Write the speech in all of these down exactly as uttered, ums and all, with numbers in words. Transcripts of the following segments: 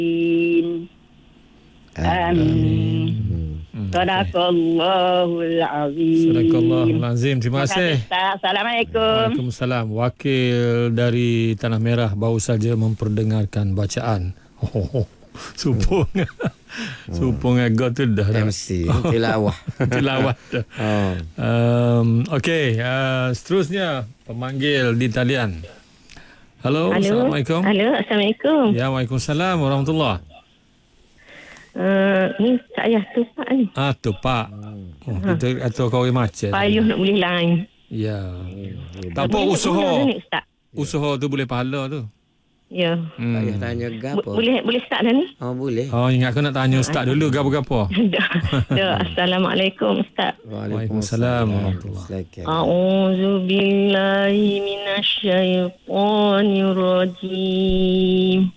Amin. Hmm. Sadaqallahul azim. Sadaqallahul azim. Terima kasih. Ustaz. Assalamualaikum. Waalaikumsalam. Wakil dari Tanah Merah baru saja memperdengarkan bacaan. Oh, supung. Supung ego tu dah. M C tilawah. Tilawah. Oh. Um, Okey, uh, seterusnya pemanggil di talian. Halo, Halo. Assalamualaikum. Halo, Assalamualaikum. Ya, Waalaikumsalam warahmatullahi. Uh, ni saya tu Pak ni. Ah, tu Pak. Oh, kita atau kau macam. Payuh nak boleh lain. Ya. Tak apa usaha. Boleh, Ustaz. Usaha tu boleh pahala tu. Ya. Hmm. Payah tanya Bo- gapo. boleh boleh start dah ni? Oh, boleh. Oh, ingat aku nak tanya Ustaz dulu gapo-gapo. Dah. Dah. Assalamualaikum Ustaz. Waalaikumsalam warahmatullahi. Silakan. A'udzu billahi minasyaitonir rajim.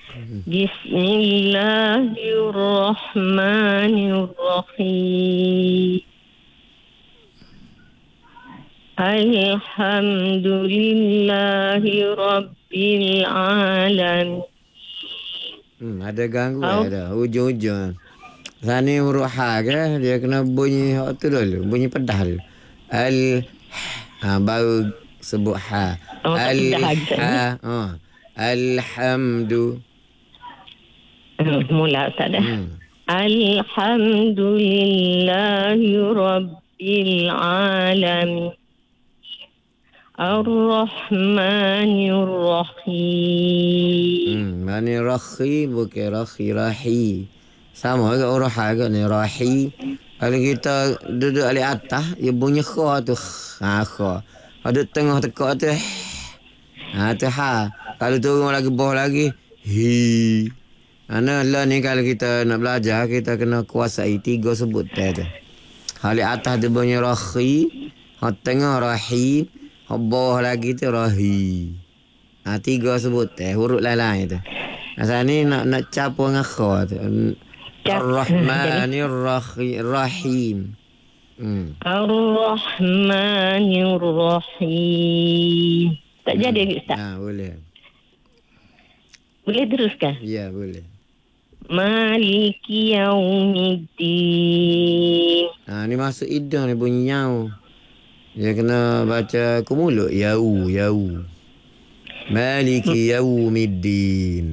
Bismillahirrahmanirrahim. Alhamdulillahi rabbil alamin. Hmm, ada gangguan oh. Ada hujung-hujung. Sani huruf ha ke dia kena bunyi hak tu dulu, bunyi pedah dulu. Al ha, baru sebut ha. Oh, Al pedah ha. Oh. Alhamdu. Hmm, mula Ustaz dah. Hmm. Alhamdulillahi rabbil alamin. Ar-Rahmanir Rahim. Hmm, mani rahi bukan rahi rahi. Sama juga huruf ha ke ni rahi. Kalau kita duduk di atas, dia bunyi kha tu. Ha kha. Ada tengah tekak tu. Ha tu ha. Kalau turun lagi bawah lagi hi. Ana lah ni kalau kita nak belajar kita kena kuasai tiga sebut tu. Hal atas dia bunyi rahi, hal tengah rahi, hal bawah lagi tu rahi. Ha tiga sebut teh huruf lain-lain tu. Asal ni nak nak campur dengan kha tu. Ar-Rahmanir Rahim. Hmm. Ar-Rahmanir Rahim. Tak hmm. jadi Ustaz. Ha boleh. Boleh teruskan? Ya, boleh. Maliki yaumiddin. Ha, ni masuk idang ni bunyi nyau. Dia kena baca kumulut. Yau, yau. Maliki yaumiddin.